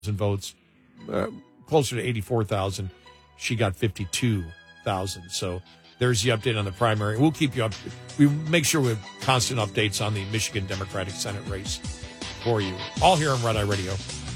votes, closer to 84,000. She got 52,000. So there's the update on the primary. We'll keep you up. We make sure we have constant updates on the Michigan Democratic Senate race for you. All here on Red Eye Radio.